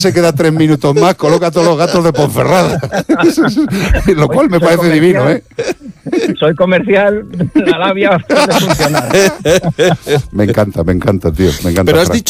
se queda 3 minutos más, coloca a todos los gatos de Ponferrada. Lo cual me parece divino, ¿eh? Soy comercial, la labia puede funcionar. Me encanta, tío. Me encanta. Pero has Fran. dicho